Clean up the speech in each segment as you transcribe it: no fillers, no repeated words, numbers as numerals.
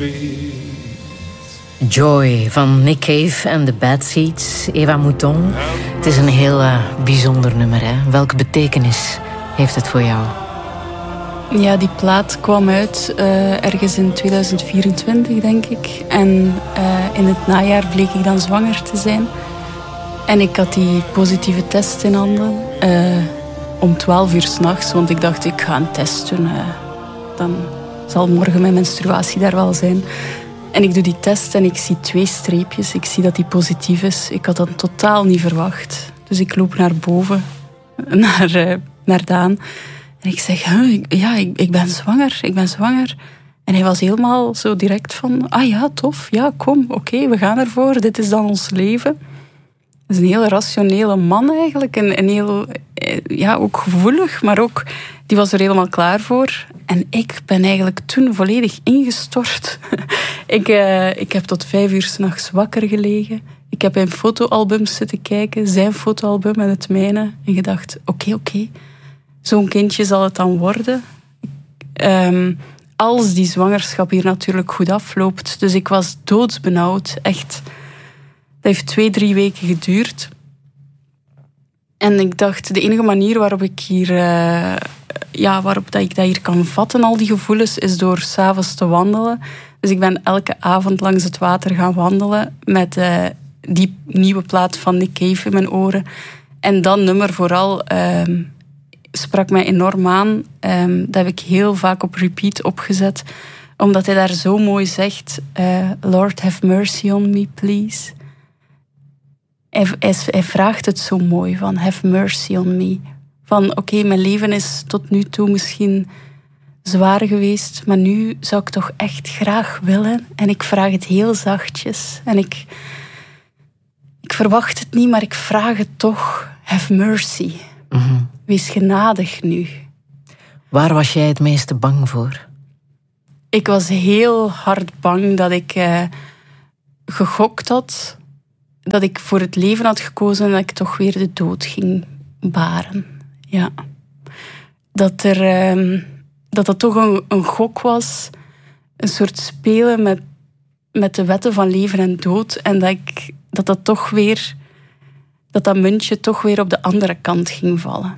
Joy van Nick Cave en de Bad Seeds, Eva Mouton. Het is een heel bijzonder nummer, hè? Welke betekenis heeft het voor jou? Ja, die plaat kwam uit ergens in 2024, denk ik. En in het najaar bleek ik dan zwanger te zijn. En ik had die positieve test in handen. Om 12 uur 's nachts, want ik dacht, ik ga een test doen. Dan zal morgen mijn menstruatie daar wel zijn. En ik doe die test en ik zie 2 streepjes. Ik zie dat die positief is. Ik had dat totaal niet verwacht. Dus ik loop naar boven, naar Daan. En ik zeg, ik ben zwanger, ik ben zwanger. En hij was helemaal zo direct van, ah ja, tof, ja, kom, oké, we gaan ervoor. Dit is dan ons leven. Dat is een heel rationele man eigenlijk. En heel, ook gevoelig, maar ook, die was er helemaal klaar voor. En ik ben eigenlijk toen volledig ingestort. Ik heb tot 5 uur 's nachts wakker gelegen. Ik heb in fotoalbums zitten kijken, zijn fotoalbum en het mijne. En gedacht, oké, zo'n kindje zal het dan worden. Als die zwangerschap hier natuurlijk goed afloopt. Dus ik was doodsbenauwd, echt. Dat heeft 2-3 weken geduurd. En ik dacht, de enige manier waarop ik dat ik dat hier kan vatten, al die gevoelens, is door 's avonds te wandelen. Dus ik ben elke avond langs het water gaan wandelen met die nieuwe plaat van Nick Cave in mijn oren. En dat nummer vooral sprak mij enorm aan. Dat heb ik heel vaak op repeat opgezet. Omdat hij daar zo mooi zegt, Lord have mercy on me, please. Hij vraagt het zo mooi, van have mercy on me. Van oké, mijn leven is tot nu toe misschien zwaar geweest, maar nu zou ik toch echt graag willen. En ik vraag het heel zachtjes. En ik verwacht het niet, maar ik vraag het toch. Have mercy. Mm-hmm. Wees genadig nu. Waar was jij het meeste bang voor? Ik was heel hard bang dat ik gegokt had. Dat ik voor het leven had gekozen en dat ik toch weer de dood ging baren. Ja. Dat toch een gok was. Een soort spelen met de wetten van leven en dood. En dat muntje toch weer op de andere kant ging vallen.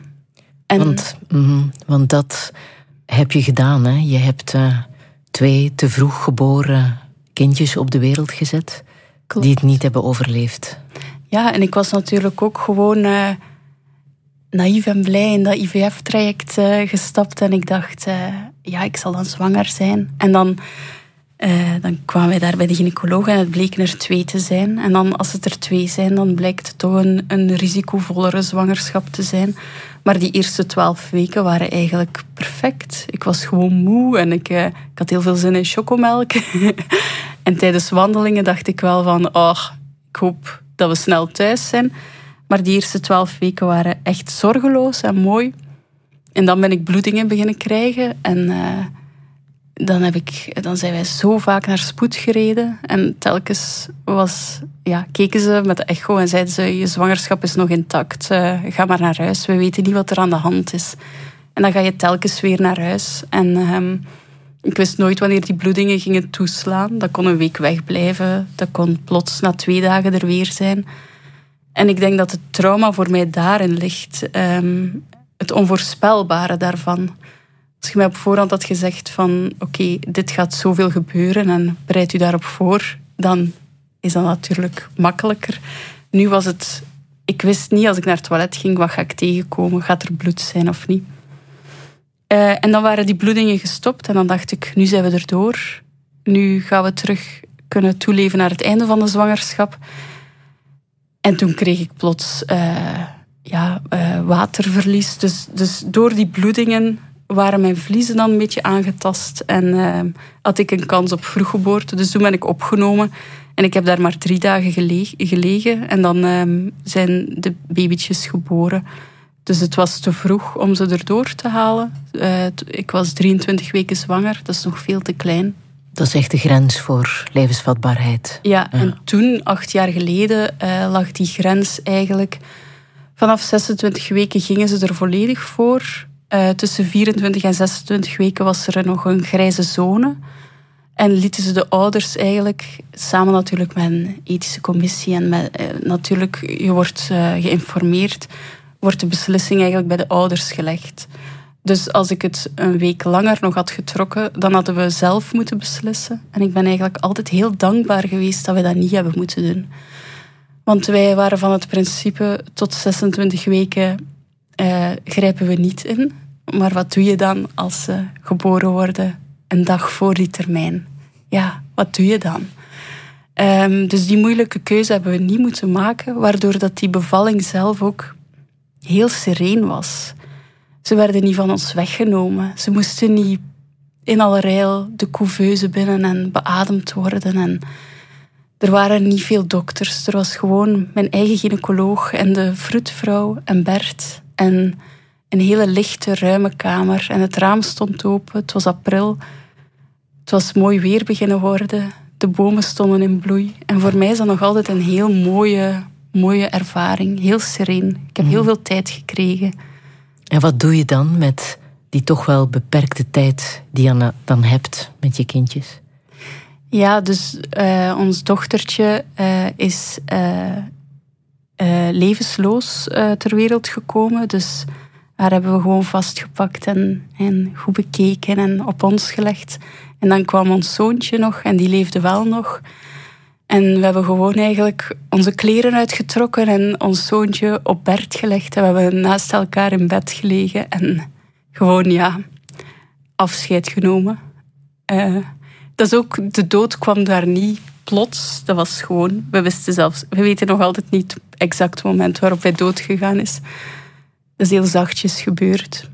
Want dat heb je gedaan, hè? Je hebt 2 te vroeg geboren kindjes op de wereld gezet. Klopt. Die het niet hebben overleefd. Ja, en ik was natuurlijk ook gewoon naïef en blij in dat IVF-traject gestapt. En ik dacht, ik zal dan zwanger zijn. En dan kwamen wij daar bij de gynaecoloog en het bleken er 2 te zijn. En dan, als het er 2 zijn, dan blijkt het toch een risicovollere zwangerschap te zijn. Maar die eerste 12 weken waren eigenlijk perfect. Ik was gewoon moe en ik had heel veel zin in chocomelk. En tijdens wandelingen dacht ik wel van, ik hoop dat we snel thuis zijn. Maar die eerste 12 weken waren echt zorgeloos en mooi. En dan ben ik bloedingen beginnen krijgen. En dan zijn wij zo vaak naar spoed gereden. En telkens keken ze met de echo en zeiden ze, je zwangerschap is nog intact. Ga maar naar huis, we weten niet wat er aan de hand is. En dan ga je telkens weer naar huis. En ik wist nooit wanneer die bloedingen gingen toeslaan. Dat kon een week wegblijven. Dat kon plots na 2 dagen er weer zijn. En ik denk dat het trauma voor mij daarin ligt. Het onvoorspelbare daarvan. Als je mij op voorhand had gezegd van oké, dit gaat zoveel gebeuren en bereid u daarop voor, dan is dat natuurlijk makkelijker. Nu was het, ik wist niet als ik naar het toilet ging, wat ga ik tegenkomen? Gaat er bloed zijn of niet? En dan waren die bloedingen gestopt en dan dacht ik, nu zijn we erdoor. Nu gaan we terug kunnen toeleven naar het einde van de zwangerschap. En toen kreeg ik plots waterverlies. Dus door die bloedingen waren mijn vliezen dan een beetje aangetast. En had ik een kans op vroeggeboorte. Dus toen ben ik opgenomen. En ik heb daar maar 3 dagen gelegen. En dan zijn de babytjes geboren. Dus het was te vroeg om ze erdoor te halen. Ik was 23 weken zwanger. Dat is nog veel te klein. Dat is echt de grens voor levensvatbaarheid. Ja, en toen, 8 jaar geleden, lag die grens eigenlijk. Vanaf 26 weken gingen ze er volledig voor. Tussen 24 en 26 weken was er nog een grijze zone. En lieten ze de ouders eigenlijk, samen natuurlijk met een ethische commissie en natuurlijk, je wordt geïnformeerd, wordt de beslissing eigenlijk bij de ouders gelegd. Dus als ik het een week langer nog had getrokken, dan hadden we zelf moeten beslissen. En ik ben eigenlijk altijd heel dankbaar geweest dat we dat niet hebben moeten doen. Want wij waren van het principe, tot 26 weken grijpen we niet in. Maar wat doe je dan als ze geboren worden een dag voor die termijn? Ja, wat doe je dan? Dus die moeilijke keuze hebben we niet moeten maken, waardoor dat die bevalling zelf ook heel sereen was. Ze werden niet van ons weggenomen. Ze moesten niet in allerijl de couveuse binnen en beademd worden. En er waren niet veel dokters. Er was gewoon mijn eigen gynaecoloog en de vroedvrouw en Bert. En een hele lichte, ruime kamer. En het raam stond open. Het was april. Het was mooi weer beginnen worden. De bomen stonden in bloei. En voor mij is dat nog altijd een heel mooie ervaring. Heel sereen. Ik heb heel veel tijd gekregen. En wat doe je dan met die toch wel beperkte tijd die je dan hebt met je kindjes? Ja, dus ons dochtertje is levensloos ter wereld gekomen. Dus haar hebben we gewoon vastgepakt en goed bekeken en op ons gelegd. En dan kwam ons zoontje nog en die leefde wel nog. En we hebben gewoon eigenlijk onze kleren uitgetrokken en ons zoontje op Bert gelegd. En we hebben naast elkaar in bed gelegen en gewoon, afscheid genomen. Dat is ook, de dood kwam daar niet plots. Dat was gewoon, we weten nog altijd niet het exacte moment waarop hij dood gegaan is. Dat is heel zachtjes gebeurd.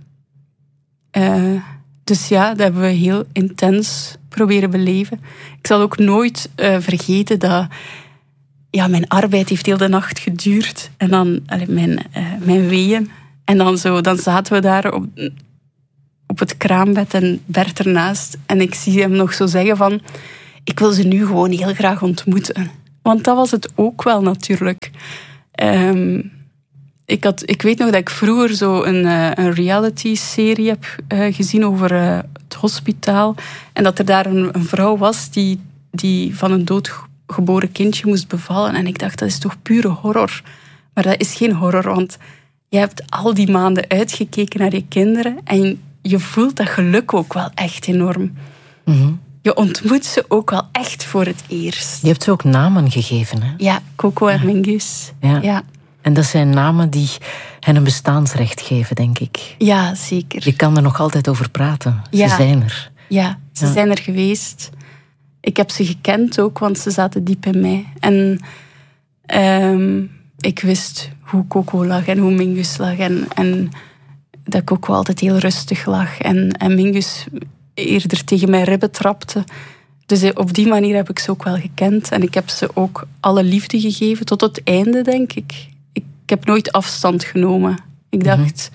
Dus ja, dat hebben we heel intens proberen beleven. Ik zal ook nooit vergeten dat mijn arbeid heeft heel de nacht geduurd. En dan mijn weeën. En dan zaten we daar op het kraambed en Bert ernaast. En ik zie hem nog zo zeggen van, ik wil ze nu gewoon heel graag ontmoeten. Want dat was het ook wel natuurlijk. Ik weet nog dat ik vroeger zo een reality-serie heb gezien over het hospitaal. En dat er daar een vrouw was die van een doodgeboren kindje moest bevallen. En ik dacht, dat is toch pure horror. Maar dat is geen horror, want je hebt al die maanden uitgekeken naar je kinderen. En je voelt dat geluk ook wel echt enorm. Mm-hmm. Je ontmoet ze ook wel echt voor het eerst. Je hebt ze ook namen gegeven, hè? Ja, Coco en Mingus. Ja. En dat zijn namen die hen een bestaansrecht geven, denk ik. Ja, zeker. Je kan er nog altijd over praten. Ze zijn er. Ja, ze zijn er geweest. Ik heb ze gekend ook, want ze zaten diep in mij. En ik wist hoe Coco lag en hoe Mingus lag. En dat Coco altijd heel rustig lag. En Mingus eerder tegen mijn ribben trapte. Dus op die manier heb ik ze ook wel gekend. En ik heb ze ook alle liefde gegeven, tot het einde, denk ik. Ik heb nooit afstand genomen. Ik dacht,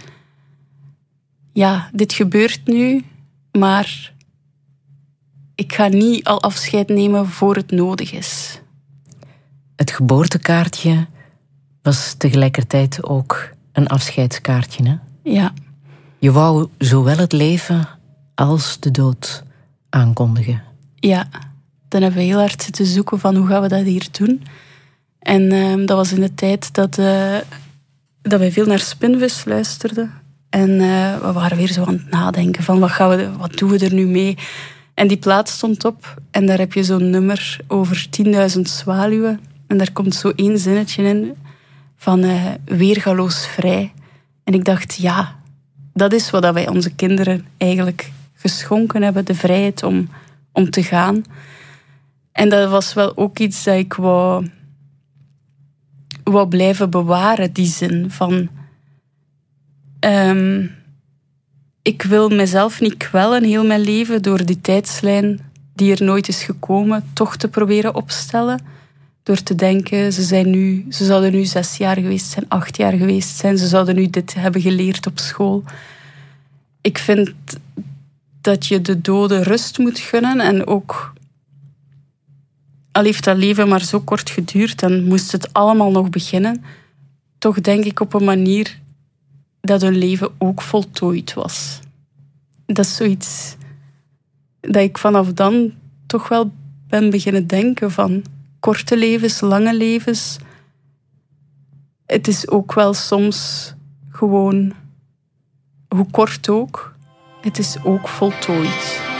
dit gebeurt nu, maar ik ga niet al afscheid nemen voor het nodig is. Het geboortekaartje was tegelijkertijd ook een afscheidskaartje, hè? Ja. Je wou zowel het leven als de dood aankondigen. Ja, dan hebben we heel hard zitten zoeken van hoe gaan we dat hier doen. En dat was in de tijd dat wij veel naar Spinvis luisterden. En we waren weer zo aan het nadenken van wat doen we er nu mee? En die plaat stond op en daar heb je zo'n nummer over 10.000 zwaluwen. En daar komt zo 1 zinnetje in van weergaloos vrij. En ik dacht, dat is wat wij onze kinderen eigenlijk geschonken hebben. De vrijheid om te gaan. En dat was wel ook iets dat ik wou blijven bewaren, die zin van... ik wil mezelf niet kwellen heel mijn leven door die tijdslijn die er nooit is gekomen, toch te proberen opstellen. Door te denken, ze zouden nu 6 jaar geweest zijn, 8 jaar geweest zijn, ze zouden nu dit hebben geleerd op school. Ik vind dat je de doden rust moet gunnen en ook... Al heeft dat leven maar zo kort geduurd en moest het allemaal nog beginnen, toch denk ik op een manier dat hun leven ook voltooid was. Dat is zoiets dat ik vanaf dan toch wel ben beginnen denken van korte levens, lange levens. Het is ook wel soms gewoon, hoe kort ook, het is ook voltooid.